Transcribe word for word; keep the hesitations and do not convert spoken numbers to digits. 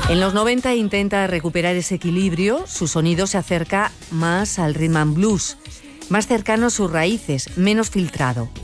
En los noventa intenta recuperar ese equilibrio, su sonido se acerca más al rhythm and blues, más cercano a sus raíces, menos filtrado.